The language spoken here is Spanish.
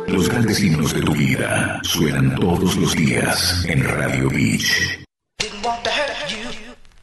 Los grandes himnos de tu vida suenan todos los días en Radio Beach. Didn't want to hurt